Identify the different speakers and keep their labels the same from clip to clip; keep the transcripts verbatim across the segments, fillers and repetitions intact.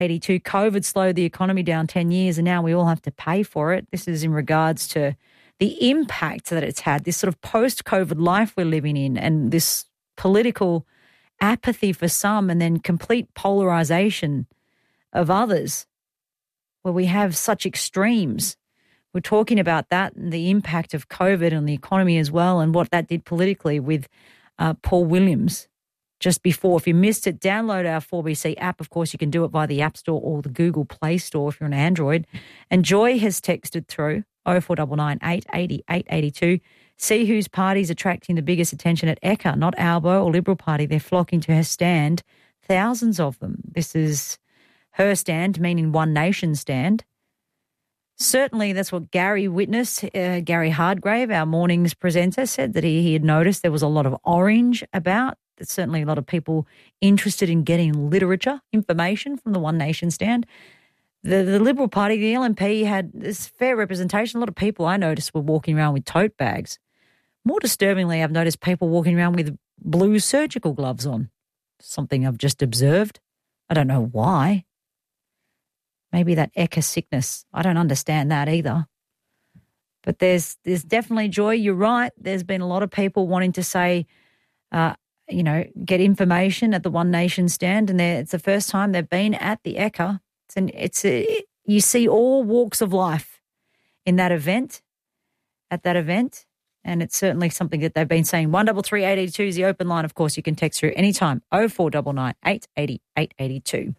Speaker 1: eighty-two. COVID slowed the economy down ten years and now we all have to pay for it. This is in regards to the impact that it's had, this sort of post-COVID life we're living in and this political apathy for some and then complete polarisation of others where we have such extremes. We're talking about that and the impact of COVID on the economy as well and what that did politically with uh, Paul Williams just before. If you missed it, download our four B C app. Of course, you can do it via the App Store or the Google Play Store if you're on Android. And Joy has texted through oh four nine nine, eight eight oh, eight eight two. See whose party's attracting the biggest attention at Ekka, not Albo or Liberal Party. They're flocking to her stand, thousands of them. This is her stand, meaning One Nation stand. Certainly that's what Gary witnessed. Uh, Gary Hardgrave, our morning's presenter, said that he, he had noticed there was a lot of orange about. There's certainly a lot of people interested in getting literature, information from the One Nation stand. The, the Liberal Party, the L N P, had this fair representation. A lot of people I noticed were walking around with tote bags. More disturbingly, I've noticed people walking around with blue surgical gloves on, something I've just observed. I don't know why. Maybe that Ekka sickness. I don't understand that either. But there's there's definitely, Joy, you're right. There's been a lot of people wanting to say, uh, you know, get information at the One Nation stand, and it's the first time they've been at the Ekka. It's, an, it's a, you see all walks of life in that event, at that event, and it's certainly something that they've been saying. one three three, eight eight two is the open line. Of course, you can text through anytime, oh four nine nine, eight eight oh, eight eight two.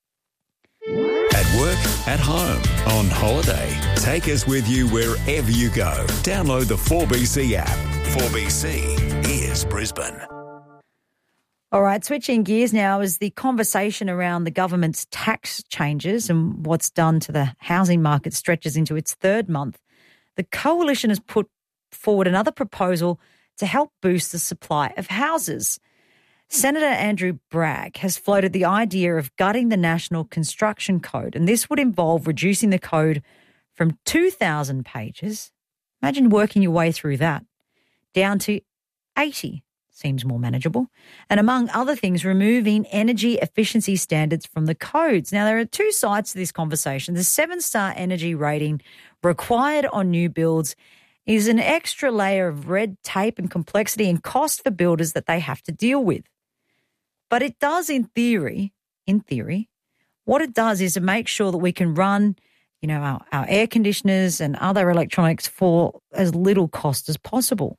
Speaker 2: At work, at home, on holiday. Take us with you wherever you go. Download the four B C app. four B C is Brisbane.
Speaker 1: All right, switching gears now is the conversation around the government's tax changes and what's done to the housing market stretches into its third month. The Coalition has put forward another proposal to help boost the supply of houses. Senator Andrew Bragg has floated the idea of gutting the National Construction Code, and this would involve reducing the code from two thousand pages, imagine working your way through that, down to eighty. Seems more manageable. And among other things, removing energy efficiency standards from the codes. Now, there are two sides to this conversation. The seven-star energy rating required on new builds is an extra layer of red tape and complexity and cost for builders that they have to deal with. But it does, in theory, in theory, what it does is to make sure that we can run, you know, our, our air conditioners and other electronics for as little cost as possible.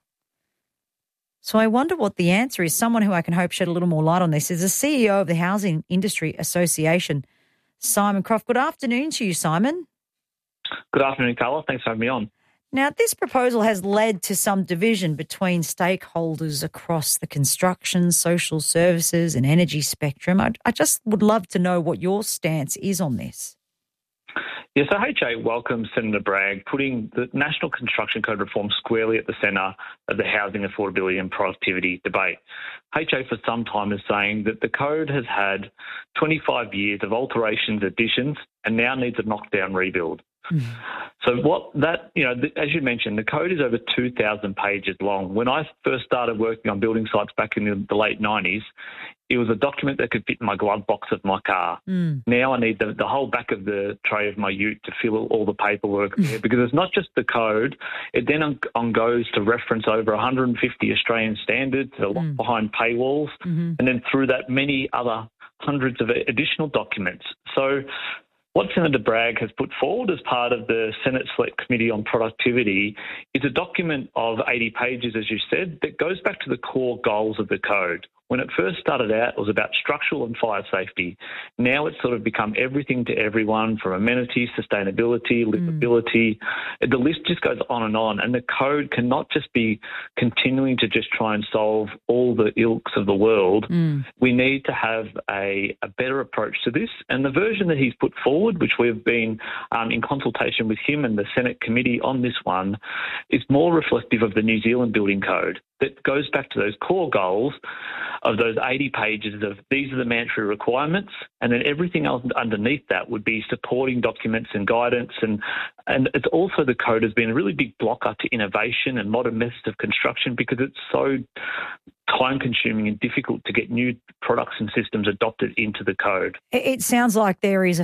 Speaker 1: So I wonder what the answer is. Someone who I can hope shed a little more light on this is the C E O of the Housing Industry Association, Simon Croft. Good afternoon to you, Simon.
Speaker 3: Good afternoon, Carla. Thanks for having me on.
Speaker 1: Now, this proposal has led to some division between stakeholders across the construction, social services and energy spectrum. I, I just would love to know what your stance is on this.
Speaker 3: Yeah, so H A welcomes Senator Bragg putting the National Construction Code reform squarely at the centre of the housing affordability and productivity debate. H A for some time is saying that the code has had twenty-five years of alterations, additions, and now needs a knockdown rebuild. Mm. So what that, you know, as you mentioned, the code is over two thousand pages long. When I first started working on building sites back in the, the late nineties, it was a document that could fit in my glove box of my car. Mm. Now I need the, the whole back of the tray of my ute to fill all the paperwork there, because it's not just the code. It then on, on goes to reference over one hundred fifty Australian standards, a lot mm. behind paywalls, mm-hmm. and then through that many other hundreds of additional documents. So what Senator Bragg has put forward as part of the Senate Select Committee on Productivity is a document of eighty pages, as you said, that goes back to the core goals of the code. When it first started out, it was about structural and fire safety. Now it's sort of become everything to everyone, from amenities, sustainability, livability. Mm. The list just goes on and on. And the code cannot just be continuing to just try and solve all the ilks of the world. Mm. We need to have a, a better approach to this. And the version that he's put forward, which we've been um, in consultation with him and the Senate committee on this one, is more reflective of the New Zealand Building Code. that goes back to those core goals of those eighty pages of these are the mandatory requirements, and then everything else underneath that would be supporting documents and guidance. And, and it's also the code has been a really big blocker to innovation and modern methods of construction because it's so time-consuming and difficult to get new products and systems adopted into the code.
Speaker 1: It sounds like there is a